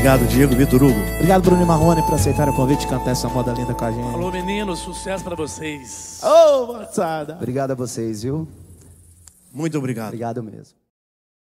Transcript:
Obrigado, Diego e Vitor Hugo. Obrigado, Bruno e Marrone, por aceitar o convite de cantar essa moda linda com a gente. Alô, meninos, sucesso pra vocês. Ô, moçada. Obrigado a vocês, viu? Muito obrigado. Obrigado mesmo.